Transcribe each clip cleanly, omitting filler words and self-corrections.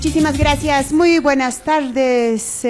Muchísimas gracias, muy buenas tardes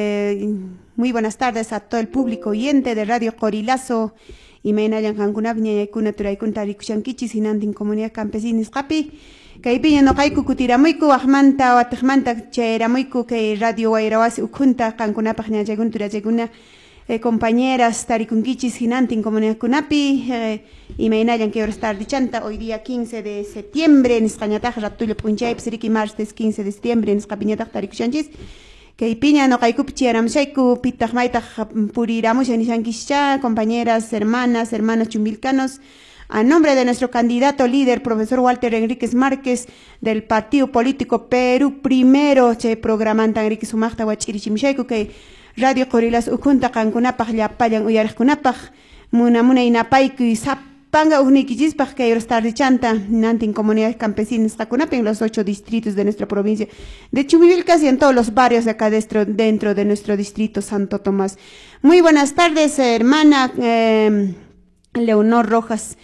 a todo el público oyente de Radio Corilazo y Mainayan Hankunabña y Kunaturaikuntari Kushankichi Sinantin Comunidad Campesinis Kapi Kaipiña no Kaiku Kutiramuiku Ahmanta Watmanta Cheramuiku que Radio Wairawasi Ukunta Kankunapagna Yaguntura Yaguna compañeras Tarikunkichis Sinantin Comunidad Kunapi y Mainayan que ahora está dichanta hoy día 15 de septiembre en Escañataj Raptulo Punchay Psiriki martes 15 de septiembre en Escapiñataj Tarikushanchis que piña no Kaiku Pichiaramshaiku Pitahmaitaj Puriramush Anishankisha compañeras, hermanos chumbilcanos a nombre de nuestro candidato líder, profesor Walter Enríquez Márquez, del partido político Perú Primero, che programanta Enríquez Sumachta Wachirichimshaiku que Radio Corilas Ukunta Kankunapaj Llapayan Uyarkunapaj Muna Inapaiku y Zapanga Unikichispaj que ahora está dichanta Nantin comunidades campesinas Takunapi en los 8 distritos de nuestra provincia de Chumbivilcas y en todos los barrios de acá dentro de nuestro distrito Santo Tomás. Muy buenas tardes, hermana Leonor Rojas.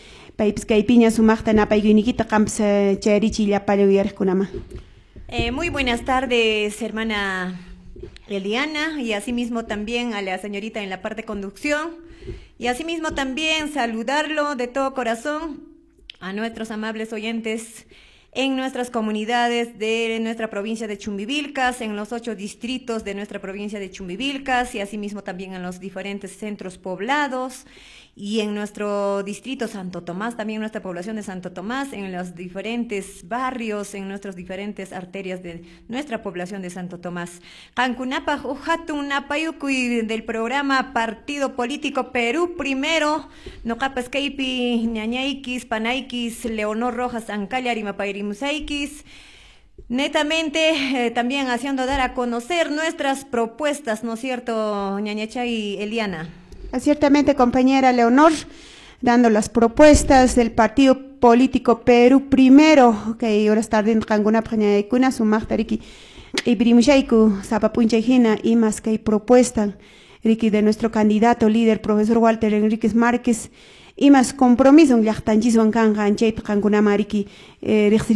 Muy buenas tardes, hermana Eliana, y asimismo también a la señorita en la parte de conducción, y asimismo también saludarlo de todo corazón a nuestros amables oyentes en nuestras comunidades de nuestra provincia de Chumbivilcas, en los 8 distritos de nuestra provincia de Chumbivilcas, y asimismo también en los diferentes centros poblados, y en nuestro distrito Santo Tomás, también nuestra población de Santo Tomás, en los diferentes barrios, en nuestras diferentes arterias de nuestra población de Santo Tomás. Cankunapaj Ujatun Napayukuy del programa Partido Político Perú Primero, Nocapas Keipi, Ñañaikis, Panaikis, Leonor Rojas, Ancallar Mapairimusaikis. Netamente también haciendo dar a conocer nuestras propuestas, ¿no es cierto, Ñañacha y Eliana? Ciertamente, compañera Leonor, dando las propuestas del partido político Perú Primero, que ahora está en Kanguna Prañaikuna, Sumachtariki, y Brimushaiku, Zapapunchajina, y más que hay propuesta, Ricky, de nuestro candidato líder, profesor Walter Enríquez Márquez, y más compromiso, en Yachtanchis, Wankanga, Anchait, Kanguna Mariki,